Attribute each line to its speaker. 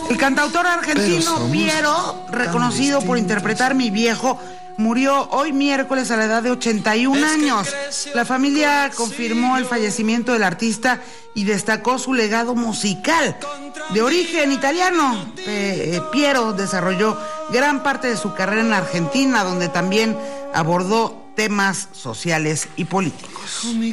Speaker 1: El cantautor argentino Piero, reconocido por interpretar Mi Viejo, murió hoy miércoles a la edad de 81 años. La familia confirmó el fallecimiento del artista y destacó su legado musical. De origen italiano, Piero desarrolló gran parte de su carrera en Argentina, donde también abordó temas sociales y políticos.